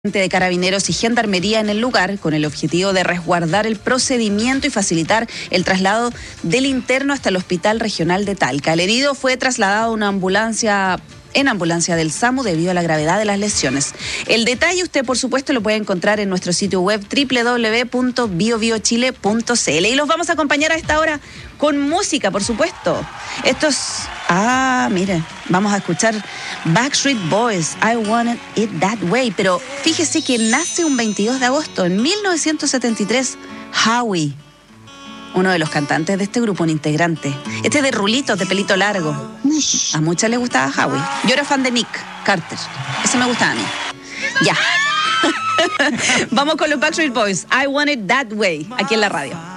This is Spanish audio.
De Carabineros y Gendarmería en el lugar con el objetivo de resguardar el procedimiento y facilitar el traslado del interno hasta el Hospital Regional de Talca. El herido fue trasladado a una ambulancia del SAMU debido a la gravedad de las lesiones. El detalle usted, por supuesto, lo puede encontrar en nuestro sitio web www.biobiochile.cl. Y los vamos a acompañar a esta hora con música, por supuesto. Mire, vamos a escuchar Backstreet Boys, I Want It That Way. Pero fíjese que nace un 22 de agosto, en 1973, Howie, uno de los cantantes de este grupo, un integrante. Este de rulitos, de pelito largo. A muchas les gustaba Howie. Yo era fan de Nick Carter. Eso me gustaba a mí. Ya. Vamos con los Backstreet Boys, I Want It That Way, aquí en la radio.